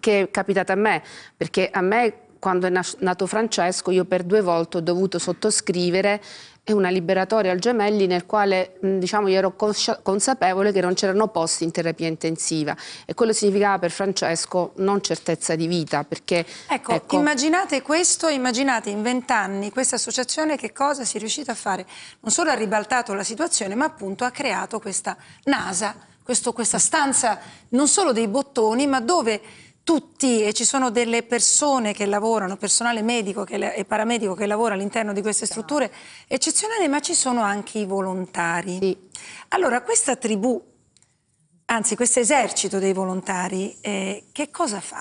che è capitata a me, perché a me quando è nato Francesco io per 2 volte ho dovuto sottoscrivere una liberatoria al Gemelli nel quale diciamo io ero consapevole che non c'erano posti in terapia intensiva e quello significava per Francesco non certezza di vita, perché ecco, immaginate questo, immaginate in 20 anni questa associazione che cosa si è riuscita a fare. Non solo ha ribaltato la situazione, ma appunto ha creato questa NASA, questa stanza non solo dei bottoni, ma dove tutti, e ci sono delle persone che lavorano, personale medico e paramedico che lavora all'interno di queste strutture eccezionali, ma ci sono anche i volontari. Sì. Allora, questa tribù, anzi questo esercito dei volontari, che cosa fa?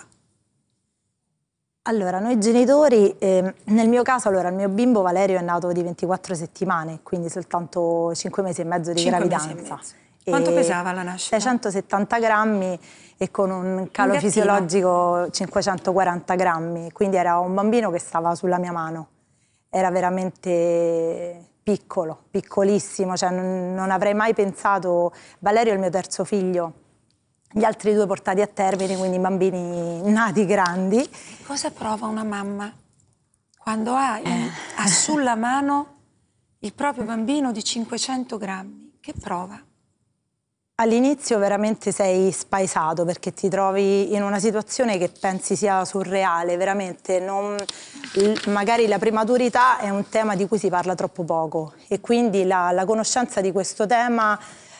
Allora, noi genitori, nel mio caso, allora, il mio bimbo Valerio è nato di 24 settimane, quindi soltanto 5 mesi e mezzo di gravidanza. Quanto pesava la nascita? 670 grammi e con un calo fisiologico 540 grammi, quindi era un bambino che stava sulla mia mano. Era veramente piccolo, piccolissimo, cioè non avrei mai pensato. Valerio è il mio terzo figlio, gli altri 2 portati a termine, quindi bambini nati grandi. Cosa prova una mamma quando ha sulla mano il proprio bambino di 500 grammi? Che prova? All'inizio veramente sei spaesato perché ti trovi in una situazione che pensi sia surreale, veramente. Magari la prematurità è un tema di cui si parla troppo poco e quindi la conoscenza di questo tema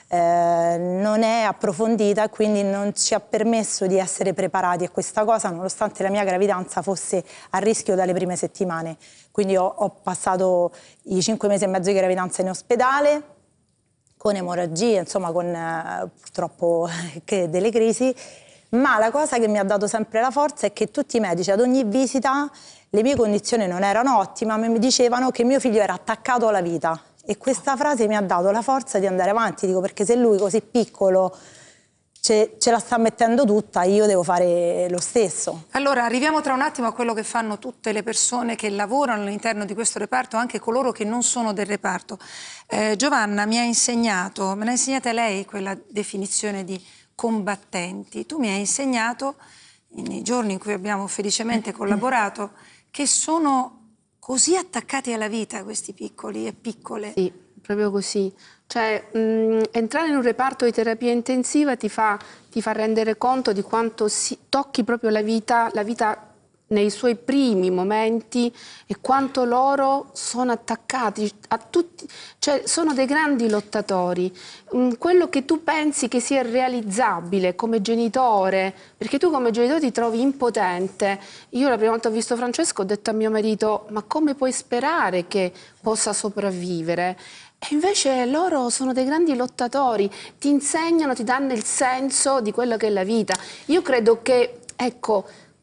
non è approfondita e quindi non ci ha permesso di essere preparati a questa cosa, nonostante la mia gravidanza fosse a rischio dalle prime settimane. Quindi ho passato i 5 mesi e mezzo di gravidanza in ospedale, con emorragie, insomma con purtroppo delle crisi, ma la cosa che mi ha dato sempre la forza è che tutti i medici ad ogni visita, le mie condizioni non erano ottime, ma mi dicevano che mio figlio era attaccato alla vita e questa frase mi ha dato la forza di andare avanti, dico, perché se lui così piccolo ce la sta mettendo tutta, io devo fare lo stesso. Allora, arriviamo tra un attimo a quello che fanno tutte le persone che lavorano all'interno di questo reparto, anche coloro che non sono del reparto. Giovanna me l'ha insegnata lei quella definizione di combattenti. Tu mi hai insegnato, nei giorni in cui abbiamo felicemente collaborato, che sono così attaccati alla vita questi piccoli e piccole. Sì, proprio così. Cioè, entrare in un reparto di terapia intensiva ti fa rendere conto di quanto tocchi proprio la vita nei suoi primi momenti e quanto loro sono attaccati a tutti, cioè sono dei grandi lottatori. Quello che tu pensi che sia realizzabile come genitore, perché tu come genitore ti trovi impotente. Io la prima volta ho visto Francesco ho detto a mio marito: ma come puoi sperare che possa sopravvivere? E invece loro sono dei grandi lottatori, ti insegnano, ti danno il senso di quello che è la vita. Io credo che, ecco,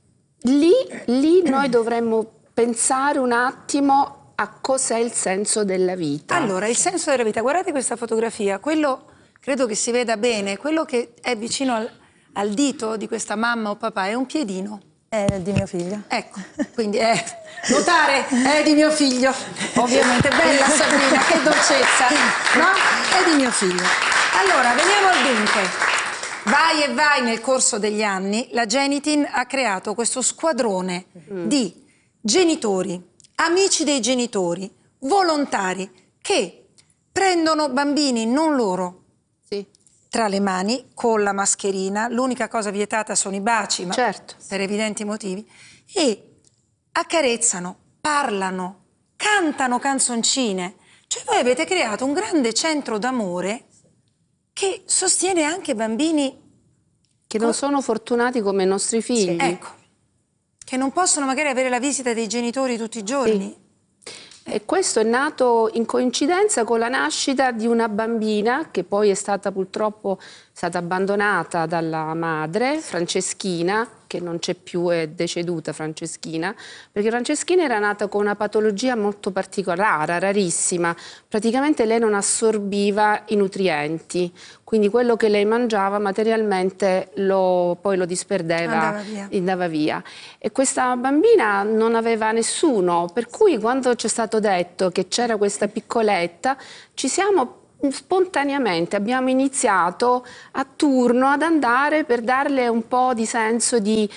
lì noi dovremmo pensare un attimo a cos'è il senso della vita. Allora, il senso della vita, guardate questa fotografia, quello credo che si veda bene, quello che è vicino al dito di questa mamma o papà è un piedino. È di mio figlio. Ecco, quindi notare è di mio figlio, ovviamente. Bella Sabrina, che dolcezza, no? È di mio figlio. Allora, veniamo al dunque. Vai e vai nel corso degli anni, la Genitin ha creato questo squadrone di genitori, amici dei genitori, volontari, che prendono bambini non loro tra le mani, con la mascherina, l'unica cosa vietata sono i baci, ma certo, per evidenti motivi, e accarezzano, parlano, cantano canzoncine. Cioè voi avete creato un grande centro d'amore che sostiene anche bambini che non sono fortunati come i nostri figli. Sì, ecco, che non possono magari avere la visita dei genitori tutti i giorni. Sì. E questo è nato in coincidenza con la nascita di una bambina che poi è stata purtroppo abbandonata dalla madre, Franceschina, che non c'è più, è deceduta Franceschina, perché Franceschina era nata con una patologia molto particolare, rarissima. Praticamente lei non assorbiva i nutrienti, quindi quello che lei mangiava materialmente poi lo disperdeva, andava via. E questa bambina non aveva nessuno, per cui quando ci è stato detto che c'era questa piccoletta, ci siamo spontaneamente abbiamo iniziato a turno ad andare per darle un po' di senso di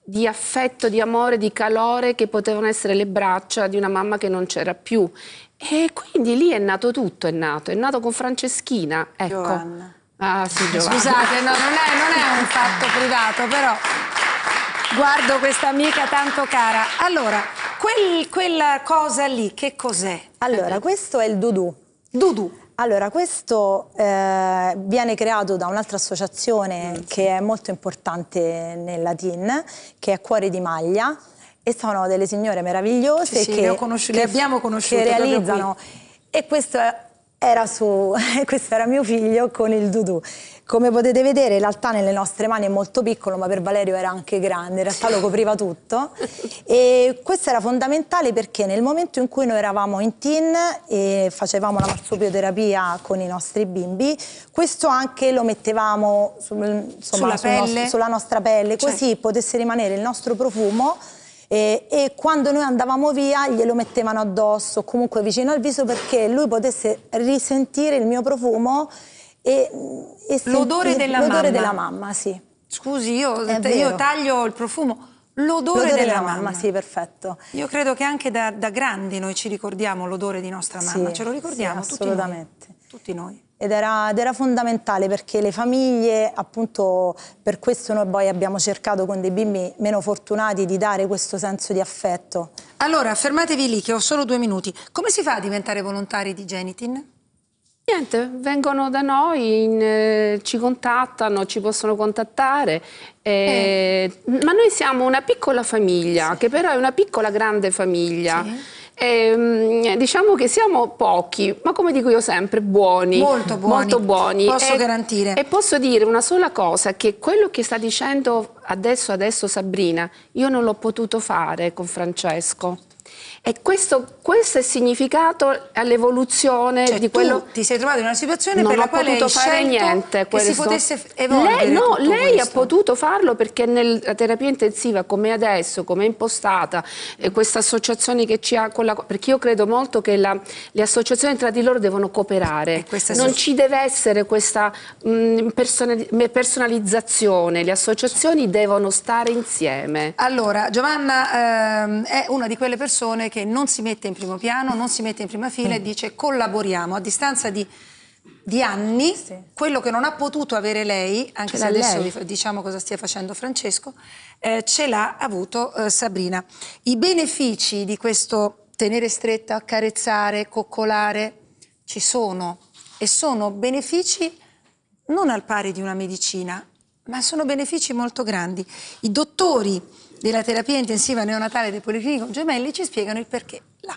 di affetto, di amore, di calore che potevano essere le braccia di una mamma che non c'era più. E quindi lì è nato tutto, è nato con Franceschina, ecco. Giovanna. Ah sì, Giovanna. Scusate, no, non è un fatto privato, però guardo questa amica tanto cara. Allora, quella cosa lì, che cos'è? Allora, questo è il Dudu. Dudu. Allora, questo viene creato da un'altra associazione che è molto importante nella TIN, che è Cuore di Maglia, e sono delle signore meravigliose Sì, che le abbiamo conosciute che realizzano. E questo questo era mio figlio con il Dudu. Come potete vedere, in realtà nelle nostre mani è molto piccolo, ma per Valerio era anche grande, in realtà lo copriva tutto. E questo era fondamentale perché nel momento in cui noi eravamo in TIN e facevamo la marsupioterapia con i nostri bimbi, questo anche lo mettevamo sulla nostra pelle, così potesse rimanere il nostro profumo. E quando noi andavamo via glielo mettevano addosso, comunque vicino al viso, perché lui potesse risentire il mio profumo e l'odore della mamma, sì. Scusi, io taglio il profumo. L'odore della mamma, sì, perfetto. Io credo che anche da grandi noi ci ricordiamo l'odore di nostra mamma, sì, ce lo ricordiamo sì, assolutamente. tutti noi. Ed era fondamentale perché le famiglie, appunto, per questo noi poi abbiamo cercato con dei bimbi meno fortunati di dare questo senso di affetto. Allora, fermatevi lì che ho solo 2 minuti. Come si fa a diventare volontari di Genitin? Niente, vengono da noi, ci contattano, ci possono contattare, ma noi siamo una piccola famiglia, che però è una piccola grande famiglia. Sì. Diciamo che siamo pochi, ma come dico io sempre, buoni. Molto buoni. Molto buoni. Posso garantire. E posso dire una sola cosa, che quello che sta dicendo adesso Sabrina, io non l'ho potuto fare con Francesco. E questo è significato all'evoluzione, cioè, di quello. Tu ti sei trovato in una situazione per la quale hai fare niente, che si potesse evolvere. Lei ha potuto farlo perché nella terapia intensiva, come adesso, come è impostata, questa associazione che ci ha perché io credo molto che le associazioni tra di loro devono cooperare. Non ci deve essere questa personalizzazione, le associazioni devono stare insieme. Allora, Giovanna è una di quelle persone che non si mette in primo piano, non si mette in prima fila e dice collaboriamo a distanza di anni. Sì. Quello che non ha potuto avere lei, anche se adesso diciamo cosa stia facendo Francesco, ce l'ha avuto Sabrina. I benefici di questo tenere stretta, accarezzare, coccolare ci sono, e sono benefici non al pari di una medicina, ma sono benefici molto grandi. I dottori della terapia intensiva neonatale del Policlinico Gemelli ci spiegano il perché. Là.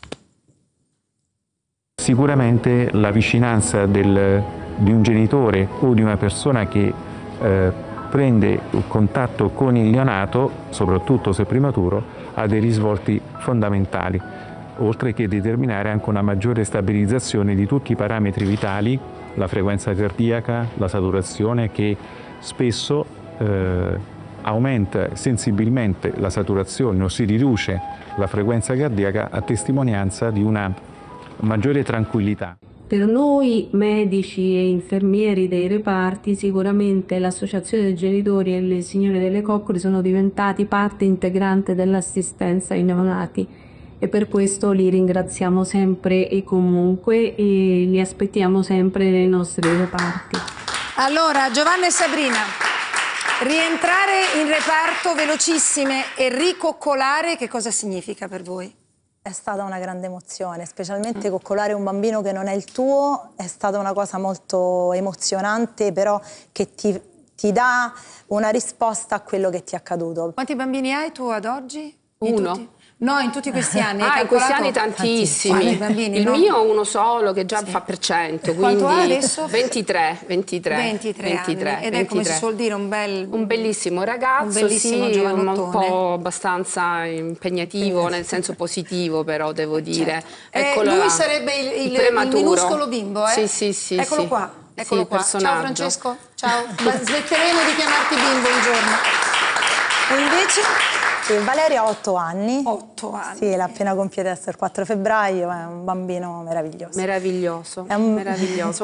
Sicuramente la vicinanza di un genitore o di una persona che prende contatto con il neonato, soprattutto se prematuro, ha dei risvolti fondamentali, oltre che determinare anche una maggiore stabilizzazione di tutti i parametri vitali, la frequenza cardiaca, la saturazione, che spesso aumenta sensibilmente la saturazione o si riduce la frequenza cardiaca, a testimonianza di una maggiore tranquillità. Per noi medici e infermieri dei reparti sicuramente l'associazione dei genitori e le signore delle coccole sono diventati parte integrante dell'assistenza ai neonati e per questo li ringraziamo sempre e comunque e li aspettiamo sempre nei nostri reparti. Allora, Giovanna e Sabrina, rientrare in reparto velocissime e ricoccolare, che cosa significa per voi? È stata una grande emozione, specialmente coccolare un bambino che non è il tuo, è stata una cosa molto emozionante, però che ti dà una risposta a quello che ti è accaduto. Quanti bambini hai tu ad oggi? Uno. No, in tutti questi anni. In questi anni tantissimi. Bambini, il mio uno solo che già fa per 100. Quanto ha adesso? 23 anni. Ed è come si suol dire un bellissimo ragazzo, un bellissimo giovanottone. Un po' abbastanza impegnativo, nel senso positivo però devo dire. Certo. Lui sarebbe il minuscolo bimbo, eh? Sì. Eccolo qua. Eccolo qua. Ciao Francesco, ciao. Smetteremo di chiamarti bimbo un giorno. E invece? Sì, Valerio ha 8 anni. 8 anni. Sì, l'ha appena compiuto adesso il 4 febbraio, è un bambino meraviglioso. Meraviglioso, Era meraviglioso.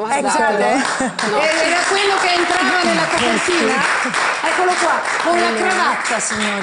quello che entrava nella copertina? Eccolo qua, con la cravatta, signori.